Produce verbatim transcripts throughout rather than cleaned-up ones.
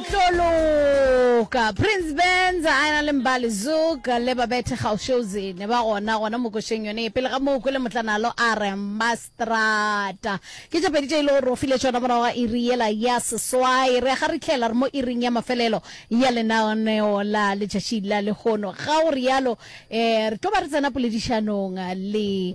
Toloka Prince Benz ana le mbali zuka le babethe gaushozi ne ba gona gona mo kosheng yone pele ga mo go le motlanalo a re mastrata ke tse pedi tse ile ro file tsona bona ga iriela ya seswai re ga re tlhela re mo iring ya mafelelo ya lenaoneo la le tshashila le gono ga o rialo eh re tlo ba re tsena poledišanong le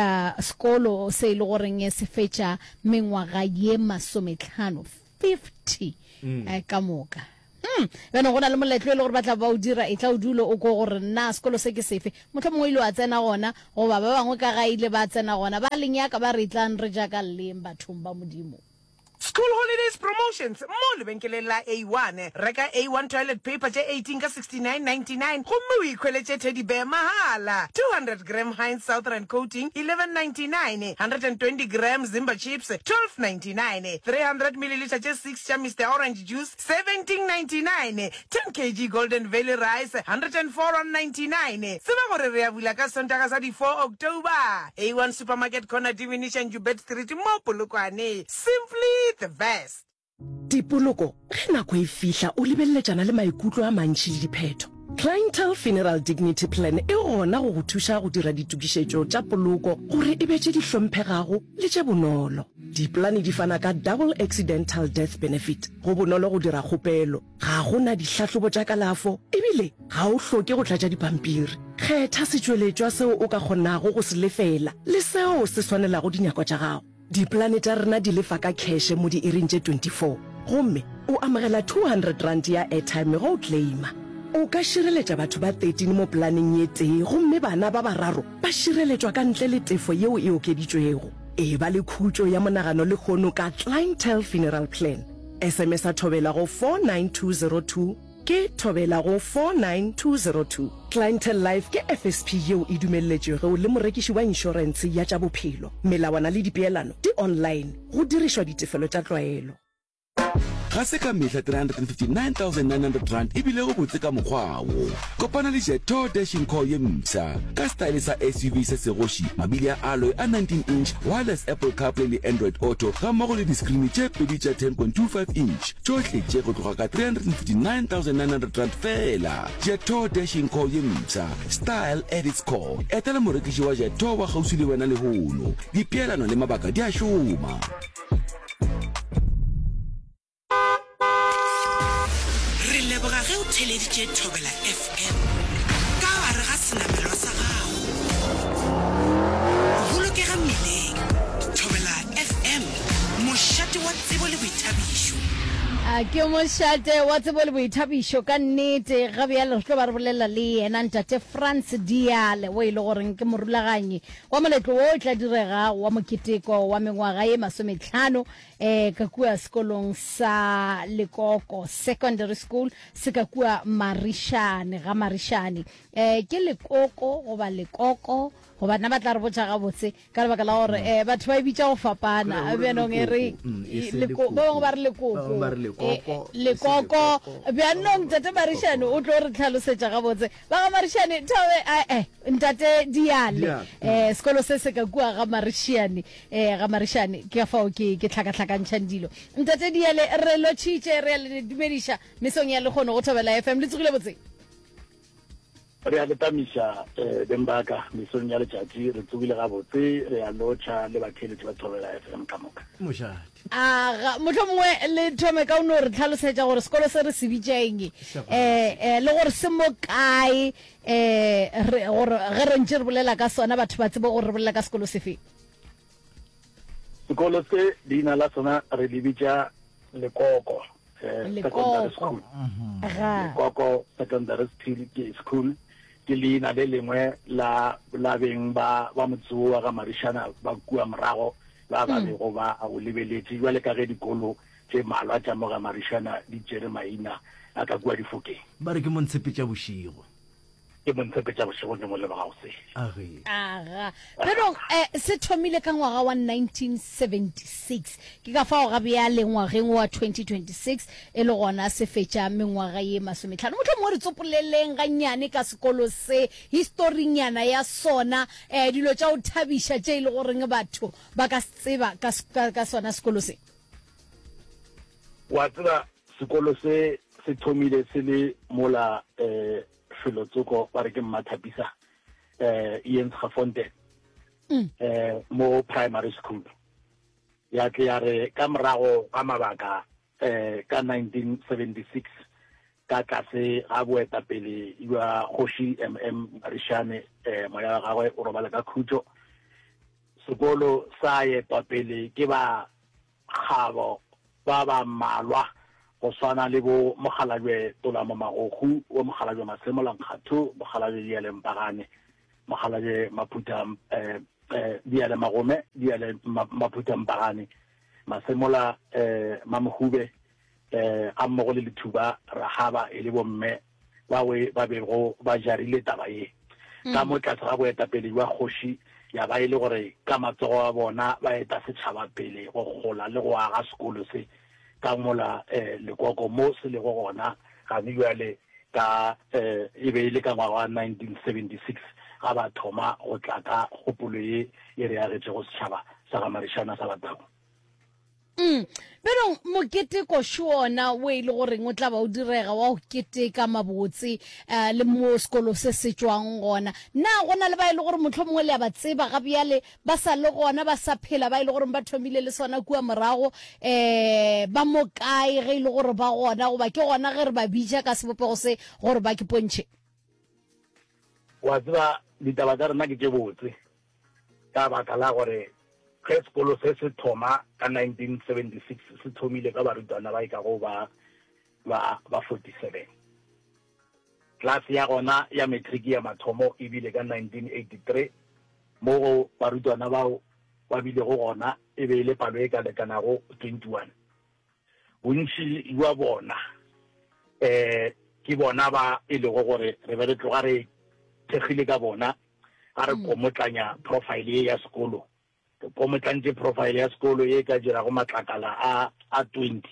skolo se ile goreng se fetša mengwaga ye masometlhano fifty eh ka moka mm bana gona le moletlo le gore batla ba o dira e tla o dulo o go gore nna sekolo se ke sefe motho mo ile wa tsena gona go ba ba bangwe ka ga ile ba tsena gona ba lenyaka ba re tlang re ja ka le bathong ba modimo. School holidays promotions mo lebenkeleng la A one reka A one toilet paper je eighteen ka sixty-nine ninety-nine gomme o ikhweletse teddy bear mahala two hundred gram Heinz Southern coating eleven ninety-nine one hundred twenty grams Zimba chips twelve ninety-nine three hundred milliliters je six cha Mister Orange juice seventeen ninety-nine ten kilograms Golden Valley rice one hundred four ninety-nine seba gore re a bula ka Sontaga sa di four October. A one supermarket corner Diminution Jubet Street mo Polokwane, simply the best. Dipoloko ge nako e fihla o lebeletsana le maikutlo a mantši le diphetho. Clientele Funeral Dignity Plan e gona go go thuša go dira ditukišetšo tša poloko gore e betše di hlomphegago le tše bonolo. Diplane di fana ka double accidental death benefit go bonolo go dira kgopelo ga gona dihlahlobo tša kalafo ebile ga o hloke go tlatša dipampiri. Kgetha setšweletšwa seo o ka kgonago go se lefela le seo se swanelago dinyako tša gago. Diplane tša rena di lefa ka cash mo di iring tše twenty-four gomme o amogela two hundred rand ya airtime go claima. O ka šireletša batho ba thirteen mo planeng ye tee gomme bana ba bararo ba šireletšwa ka ntle le tefo yeo e okeditšwego. E ba le khutšo ya monagano le kgono ka Clientele Funeral Plan. S M S a thobela go four nine two zero two ke thobela go four nine two zero two. Clientele Life ke F S P yeo e dumeletšego le morekiši wa insurance ya tša bophelo. Melawana le dipeelano di online go dirišwa ditefelo tša tlwaelo. Ga se ka mehla three hundred fifty-nine thousand nine hundred rand e bile go botse ka mokgwawo. Kopana le Jeto Dashing Core ye msa ka style sa S U V se segoši mabili a alloy a nineteen inch wireless Apple CarPlay le Android Auto ga mmogo le discreen tše pedi tša ten point two five inch tšohle tše go tloga ka three hundred fifty-nine thousand nine hundred rand fela. Jeto Dashing Core ye msa, style at its core. Etela morekiši wa Jeto wa kgauswi le wena le hono. Dipeelano le mabaka di a šoma. Ge o theleditše Thobela F M ka gare ga senamelo sa gago bolokega mmileng. Thobela F M mošate wa tsebo le boithabišo. a ke mošate wa tsebo le boithabišo ka nnete ga bjale re tlo ba re bolela le yena ntate France Diale o ile goreng ke morulaganyi wa moletlo o tla direga wa moketeko wa mengwaga ye masometlhano eh ka kua sekolong sa Lekoko Secondary School se ka kua Marishane ga Marishane eh ke Lekoko go ba Lekoko go ba nna ba tla re botša ga botse ka le baka la gore eh batho ba ibitša go fapana be nong e re Lekoko ba re Lekoko Lekoko be nong tata Marishane o tlo re tlhalosetša ga botse ba ga Marishane thobe eh ntate Diale eh sekolo se se ka kua ga Marishane eh ga Marishane ke fa o ke ke tlhaka tlhakantšhang dilo ntate Diale re lo tšhitše re le dumediša mesong ya le kgono go Thobela F M le tsogile botse re a letamisha eh bembaka mesong ya letšatši re tsogile ga botse re a lotšha le batheletši ba Thobela F M ka moka Mošate a motho mongwe le thome ka o no re tlhalosetša gore sekolo se re se bitšeng eh le gore se mo kae eh gore ge re ntše re bolela ka sona batho ba tsebe gore re bolela ka sekolo sefe. Sekolo se leina la sona re le bitša Lekoko secondary school. Lekoko secondary school ke leina le lengwe la la beng ba ba motsuo wa ga Marishana ba kua morago ba ba bego ba o lebeletše jwale ka ge dikolo tše malwa tša mo ga Marishana di tšere maina a ka kua Difokeng ba re ke montshepetša bošego ke montshepetša bošego ke mo lebagago se aga pero eh se thomile ka ngwaga wa nineteen seventy-six ke ka fao ga bja le ngwageng wa twenty twenty-six e le gona se fetša mengwaga ye masometlhano motho mo re tsopoleleng ga nyane ka sekolo se history nyana ya sona eh dilo tša o thabiša tše ile goreng batho ba ka tseba ka ka sona sekolo se wa tseba sekolo se se thomile se le mola eh filotsoko ba re ke Mmathapisa eh Ian Gafonte eh mo primary school ya ke ya re ka morago ga mabaka eh ka nineteen seventy-six ka tlase ga boetapele wa Kgoshi M M Marishane eh moya ga gagwe o robala ka khutso sekolo sa etapele ke ba gabo ba ba malwa go swana le bo Mogalajwe Tolamo Magogu o Mogalajwe Masemolang Khatho Mogalajwe Diale Mpagane Mogalajwe Maphuta eh eh Diale Magome Diale Maphuta Mpagane Masemola eh Mamhube eh a mmogo le Lethuba Rahaba e le bomme ba we ba be go ba jarile taba ye ka mo tla tsa go etapele wa Kgoshi ya ba ile gore ka matsogo a bona ba eta setšhaba pele go gola le go aga sekolo se ka mola eh lekoko mo se le go gona ga di bjale ka eh e be ile ka ngwaga wa nineteen seventy-six ga ba thoma go tla ka kgopolo ye e re agetse go setšhaba sa ga Marishana sa Bataung. Mm pero mokete ko shona we ile gore ngo tla ba o direga wa o keteka mabotse le mo sekolo se se tswang gona na gona le ba ile gore motlho mongwe le ba tseba ga bjale ba sa le gona ba sa phela ba ile gore ba thomile le sona kua morago eh ba mo kae ge ile gore ba gona go ba ke gona ge re ba bija ka sebopego se gore ba ke pontšhe wa tseba ditaba tsa rena ke tse botse ka baka la gore ke sekolo se se thoma ka nineteen seventy-six se thomile ka barutwana ba ka go ba ba ba forty-seven class ya gona ya matric ya mathomo e bile ka nineteen eighty-three mo barutwana bao ba bile go gona e be ile palo e ka lekana go twenty-one bontši wa bona eh ke bona ba ile go gore re be re tloga re thegile ka bona ga re komotlanya profile ya sekolo komotlantse profile ya sekolo ye ka dira go matlakala a a twenty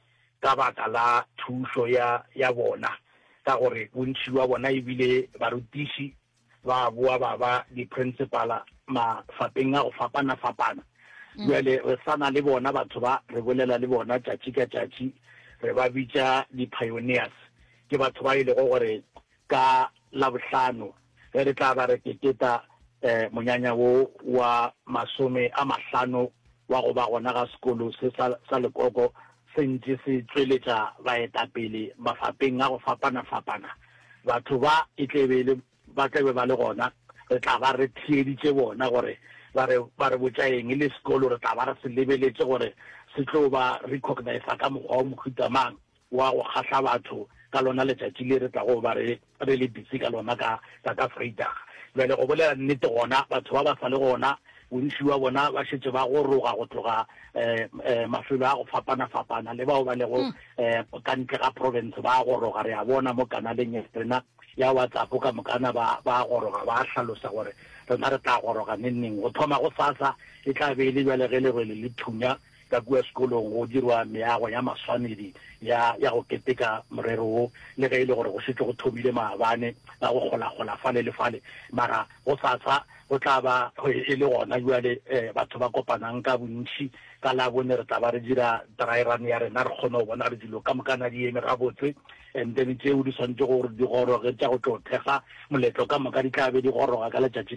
ka baka la thuso ya ya bona ka gore bontši wa bona e bile barutiši ba boa ba ba di principala ma fapeng a go fapana fapana jwale re sana le bona batho ba re bolela le bona tšatši ka tšatši re ba bitša di pioneers ke batho ba ile go gore ka la bohlano ge re tla ba re keteta eh monyanya wo wa masome a mahlano wa go ba gona ga sekolo se sa lekoko se ntse se tsweletša baetapele mafapeng a go fapana fapana batho ba e tlebe ba tlebe ba le gona re tla ba re thieditše bona gore ba re ba re botša eng le sekolo re tla ba re se lebeletse gore se tlo ba recognize ka mokgwa o mohutamang wa go kgahla batho ka lona letšatši le re tla go ba re re le busy ka lona ka ka Vrydag jwale go bolela nnete gona batho ba ba sa le gona bontši wa bona ba šetse ba go roga go tloga eh mafelo a go fapana fapana le bao ba le go eh ka ntle ga province ba go roga re a bona mo kanaleng ya rena ya WhatsApp ka mokana ba ba go roga ba hlalosa gore rena re tla go roga neng go thoma go sasa e tla be le bjale ge le re le thunya ka bua sekolong go dirwa meago ya maswanedi ya ya go keteka morero wo le ge ile gore go šetse go thomile maabane a go gola-gola fale le fale mara go sasa go tla ba e le gona jwale batho ba kopanang ka bontši ka la bone re tla ba re dira dry run ya rena re kgone go bona re dilo ka mokana di eme gabotse and then tseo di swantse gore di goroge tša go tlo thega moletlo ka moka di tla be di goroga ka letšatši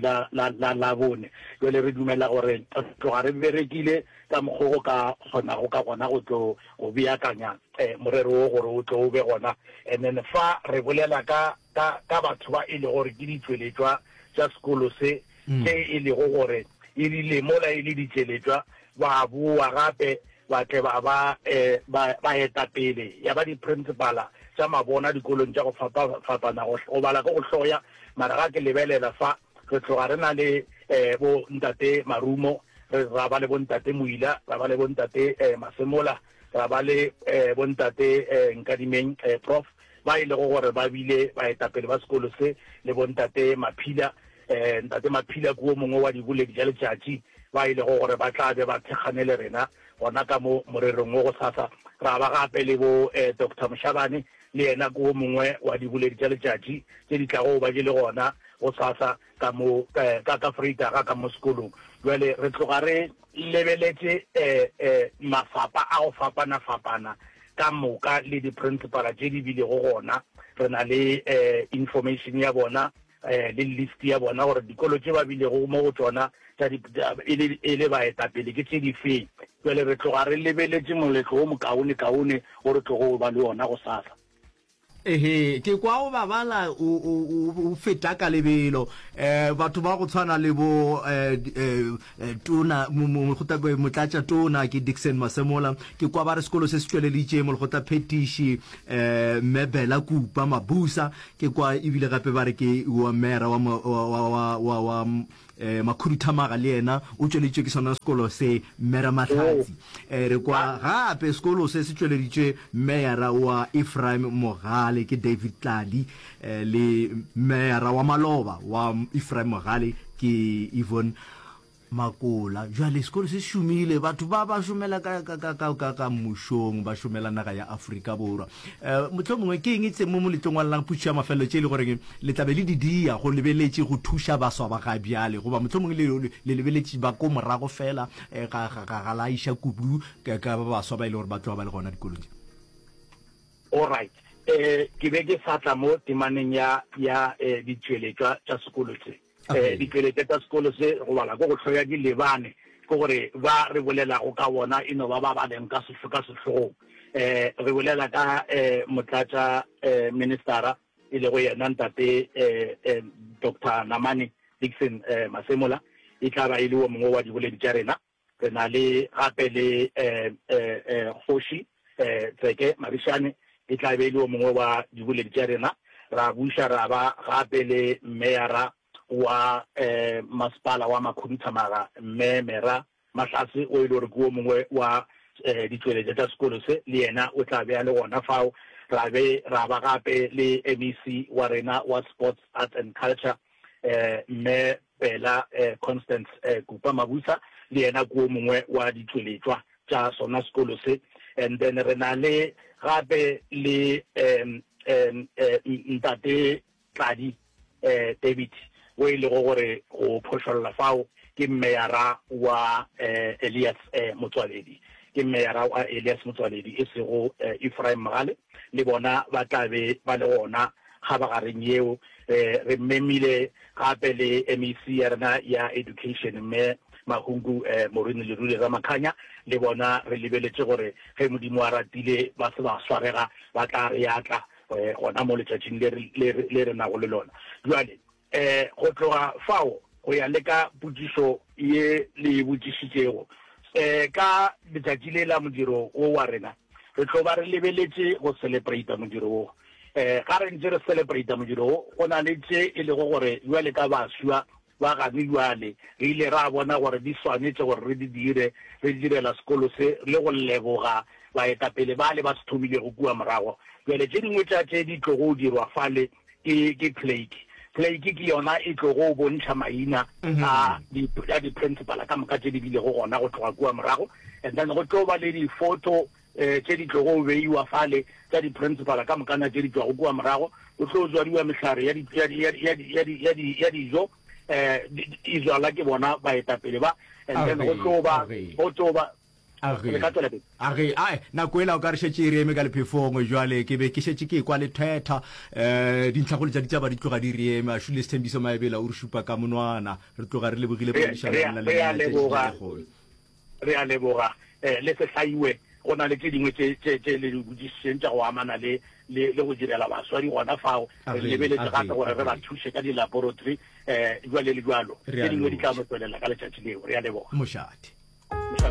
la bone jwale re dumela gore tloga re berekile ka mokgogo ka kgona go ka gona go tlo go beakanya morero wo gore o tlo o be gona and then fa re bolela ka ka batho ba e le gore ke ditšweletšwa tša sekolo se ke e le go gore e rile mola e le ditšweletšwa ba boa gape ba tle ba ba ba etapele ya ba di-principala tša mabona dikolong tša go fapana go bala ka go hloya mara ga ke lebelela fa re tloga re na le bo ntate Marumo ra ba le bo ntate Moila ra ba le bo ntate Masemola ra ba le bo ntate Nkadimeng prof ba ile go gore ba bile ba etapele ba sekolo se le bo ntate Maphila ntate Maphila kuo mongwe wa diboledi tša letšatši ba ile go gore ba tla be ba thekganele rena gona ka mo morerong wo go sasa ra ba gape le bo Doctor Mshabane le yena kuo mongwe wa diboledi tša letšatši tše di tlago ba je le gona go sasa ka mo ka ka Vrydag ka mo sekolong jwale re tloga re lebeletse mafapa a go fapana fapana ka moka le di-principala tse di bile go gona re na le um information ya bona um le list ya bona gore dikolo tse ba bile go mo go tsona e le baetapele ke tse di feng jale re tloga re lebeletse moletlo o mokaone-kaone o re tlogo ba le ona go sasa ehe ke kwa o babala o feta ka lebelo eh batho ba go tshwana le bo eh tona mo go tabe motlatsa tona ke Dixon Masemola ke kwa ba re sekolo se se tsweleleditse mo go ta petishi eh Mebela Kupa Mabusa ke kwa ibile gape ba re ke wa mera wa wa wa wa eh Makhurutamaga le yena o tsweletse ke sona sekolo se Mera Mahlatsi eh re kwa gape sekolo se se tsweleleditse meyara wa Ephraim Mogale ke David Tlali eh, le meyara wa Maloba wa Ephraim Mogale ke Yvonne Makola jwale sekolo se shumile batho ba ba shumela ka ka ka ka ka mushong ba shumela naga ya Afrika Borwa eh motlhomongwe ke eng itse mo moletlong wa lang phutša mafelo tše le gore le tlabe le didia go lebeletse go thusha baswa ba ga bjale go ba motlhomongwe le le lebeletse ba ko morago fela ga ga ga la isha kubu ka ka baswa ba ile gore ba tloa ba le gona dikolong all right eh ke be ke fatla mo timaneng ya ya ditšweletšwa tša sekolo tse eh ditšweletšwa tša sekolo se go bala go go hloya di lebane go gore ba re bolela go ka bona ino ba ba ba leng ka se ka sehlogo eh re bolela ka eh motlatsa eh ministera ile go yena ntate eh Doctor Namani Dixon eh Masemola e tla ba ile o mongwe wa di boledi tša rena re na le gape le eh eh Khoshi eh Tseke Marishane e tla be ile o mongwe wa di boledi tša rena ra busha ra ba gape le meyara wa eh masipala wa Makhurutamaga mme Mera Mahlatsi o ile re go mongwe wa eh ditšweletšwa tša sekolo se le yena o tla be le gona fao ra be ra ba gape le M E C wa rena wa Sports Arts and Culture eh mme Bela eh, Constance eh, Kupa Mabusa le yena go mongwe wa ditšweletšwa tša sona sekolo se and then re na le gape le um um ntate Tladi eh David o ile go gore go phošolla fao ke meyara wa eh, Elias eh, Motswaledi ke meyara wa Elias Motswaledi e sego eh, Ephraim Mogale le bona ba tlabe ba le gona ga ba gareng yeo eh, re memile gape le M E C ya rena ya education mme Mahungu eh, Morini le Rule ra Makhanya le bona re lebeletse gore ge modimo a ratile ba se ba swarega ba tla re yatla eh, gona mo letšatšing le le re na go le lona jwale eh go tloga fao go ya le ka putsiso ye le botsišitšego eh ka letšatši le la modiro o wa rena re tlo ba re lebeletse go celebrate modiro o eh ga re ntse re celebrate modiro o go na le tše e le go gore jwale ka baswa ba ga jwale re ile ra bona gore di swanetse gore re di dire re direla sekolo se le go leboga baetapele ba le ba se thomile go kua morago jwale tše dingwe tša tše di tlo go dirwa fale ke ke plague plague ke yona e tlo go bontšha maina a di di principal ka moka tše di bile go gona go tloga kua morago and then go tlo ba le di photo eh tše di tlo go beiwa fale tša di principal ka moka na tše di tloga kua morago go tlo zwadiwa mehlare ya di ya di ya di ya di ya di ya dijo eh izwala ke bona baetapele ba and then go tlo ba go tlo ba age ai na kwela o ka re shetse re eme ka lephefong jwale ke be ke shetse ke kwa le theta eh dintlhagolo tša ditaba di tloga di re eme a shule Sthembiso Maebela o re shupa ka monwana re tloga re lebogile polishana le re a leboga eh le se hlaiwe go na le tše dingwe tše tše le botsiseng tša go amana le le go direla baswa di gona fao re lebeletse gape gore re ba thushe ka di-laboratory eh jwale le jwalo tše dingwe di tla mo tswelela ka letšatši leo re a leboga mošate